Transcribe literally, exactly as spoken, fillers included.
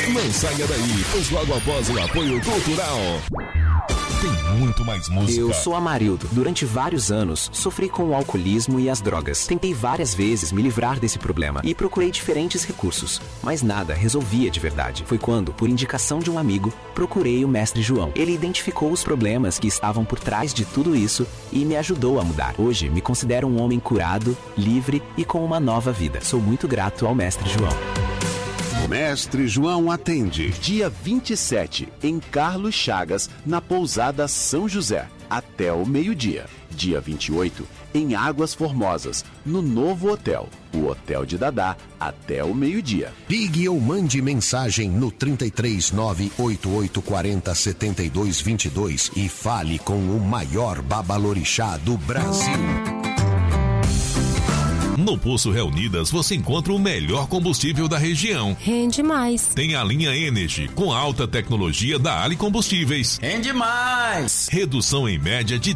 Não saia daí, pois logo após o apoio cultural tem muito mais música. Eu sou Amarildo. Durante vários anos, sofri com o alcoolismo e as drogas. Tentei várias vezes me livrar desse problema e procurei diferentes recursos, mas nada resolvia de verdade. Foi quando, por indicação de um amigo, procurei o Mestre João. Ele identificou os problemas que estavam por trás de tudo isso e me ajudou a mudar. Hoje, me considero um homem curado, livre e com uma nova vida. Sou muito grato ao Mestre João. Mestre João atende dia vinte e sete em Carlos Chagas, na Pousada São José, até o meio-dia. Dia vinte e oito em Águas Formosas, no novo hotel, o Hotel de Dadá, até o meio-dia. Ligue ou mande mensagem no trinta e três, nove oito oito quatro zero, setenta e dois vinte e dois e fale com o maior babalorixá do Brasil. No Poço Reunidas você encontra o melhor combustível da região. Rende mais. Tem a linha Energy com alta tecnologia da Ali Combustíveis. Rende mais. Redução em média de